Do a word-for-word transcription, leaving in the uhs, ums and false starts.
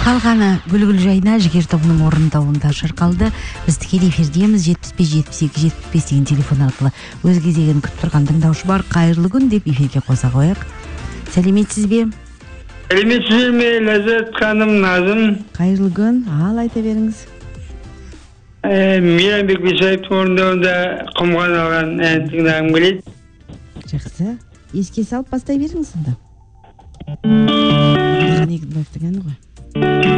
қалғаны Гүл-гүл жайна Жігер тобының орындауында шырқалды. Біз тікелей эфирдеміз. жетпіс бес жетпіс екі жетпіс бес деген телефон арқылы өз кезегін күтіп тұрған тыңдаушы бар. Қайырлы күн деп эфирге қоса қояйық. Сәлеметсіз бе? Сәлеметсіз ме, Ләззат ханым, Назым? Қайырлы күн. Ал, айта беріңіз. Мейрамбек Бесаевтың орындауында құмған алған ән тыңдағым келеді. Жақсы. Еске салып бастай беріңіз сонда. Егін Егінбаевтың әні ғой.